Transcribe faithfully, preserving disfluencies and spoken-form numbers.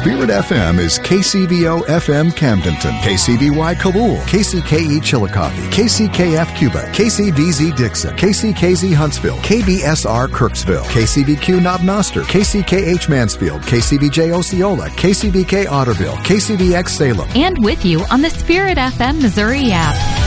Spirit F M is K C V O F M Camdenton, K C V Y Kabul, K C K E Chillicothe, K C K F Cuba, K C V Z Dixon, K C K Z Huntsville, K B S R Kirksville, K C V Q Knob Noster, K C K H Mansfield, K C V J Osceola, K C V K Otterville, K C V X Salem. And with you on the Spirit F M Missouri app.